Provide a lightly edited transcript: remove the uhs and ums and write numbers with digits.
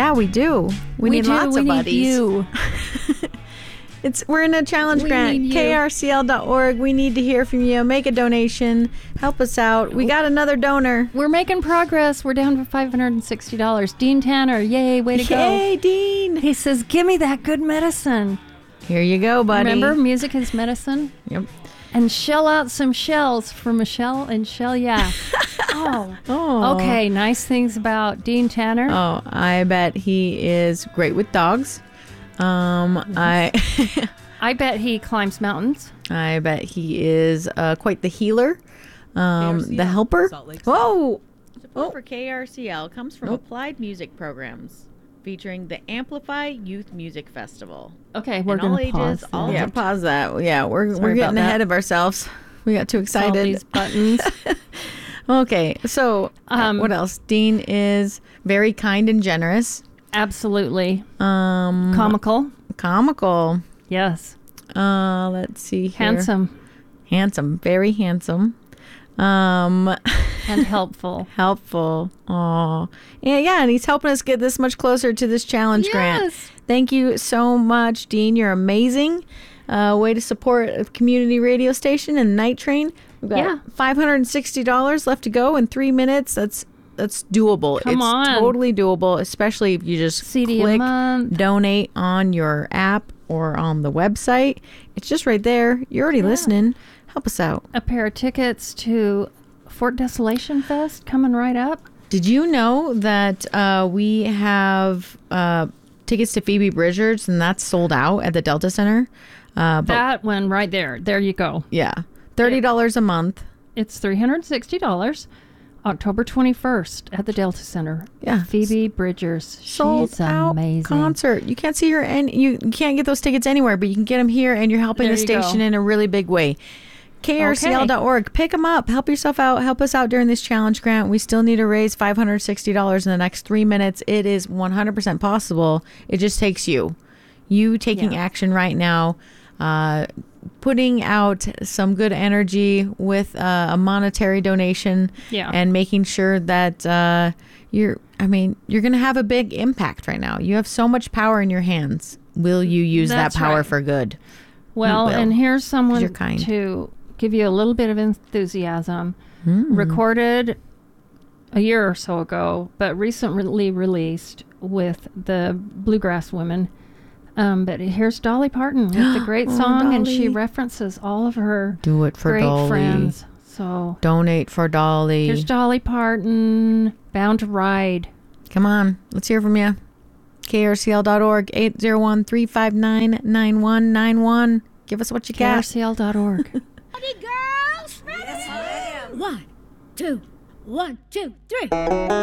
Yeah, we do. We need lots of buddies. You. We're in a challenge grant. KRCL.org. We need to hear from you. Make a donation. Help us out. We got another donor. We're making progress. We're down to $560. Dean Tanner, yay, way to go. Yay, Dean. He says, give me that good medicine. Here you go, buddy. Remember, music is medicine? Yep. And shell out some shells for Michelle and Shell, yeah. Oh. Okay, nice things about Dean Tanner. Oh, I bet he is great with dogs. I bet he climbs mountains. I bet he is quite the healer, the helper. Whoa! Support for KRCL comes from Applied Music Programs, featuring the Amplify Youth Music Festival. Okay, we're going to pause. Pause that. Yeah, we're getting ahead of ourselves. We got too excited. All these buttons. Okay, so what else? Dean is very kind and generous. Absolutely. Comical. Yes. Let's see here. Handsome. Very handsome. And helpful. Oh. Yeah, and he's helping us get this much closer to this challenge grant. Thank you so much, Dean. You're amazing. Way to support a community radio station and Night Train. We've got $560 left to go in 3 minutes. That's doable. Come on. Totally doable, especially if you just click donate on your app or on the website. It's just right there. You're already listening. Help us out. A pair of tickets to Fort Desolation Fest coming right up. Did you know that we have tickets to Phoebe Bridgers, and that's sold out at the Delta Center? That one right there. There you go. Yeah. $30 a month. It's $360. October 21st at the Delta Center. Yeah. Phoebe Bridgers. Sold She's out amazing. Concert. You can't see her and you can't get those tickets anywhere, but you can get them here, and you're helping the station in a really big way. KRCL.org. Pick them up. Help yourself out. Help us out during this challenge grant. We still need to raise $560 in the next 3 minutes. It is 100% possible. It just takes you taking action right now, putting out some good energy with a monetary donation, and making sure that you're going to have a big impact right now. You have so much power in your hands. Will you use that power for good? Well, and here's someone to give you a little bit of enthusiasm. Recorded a year or so ago, but recently released with the Bluegrass Women. But here's Dolly Parton with the great song, Dolly. and she references all of her Do it for great Dolly. friends. So donate for Dolly. Here's Dolly Parton, Bound to Ride. Come on, let's hear from you. KRCL.org, 801-359-9191. Give us what you got. KRCL.org. Ready, girls? Ready? Yes, ma'am. 1, 2, 1, 2, 3.